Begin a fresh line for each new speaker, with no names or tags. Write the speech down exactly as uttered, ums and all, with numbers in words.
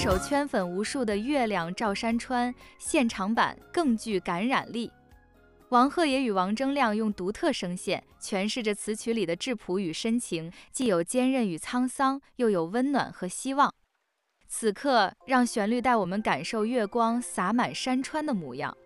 首圈粉无数的《月亮照山川》现场版更具感染力。王鹤野与王铮亮用独特声线诠释着词曲里的质朴与深情，既有坚韧与沧桑，又有温暖和希望。此刻，让旋律带我们感受月光洒满山川的模样，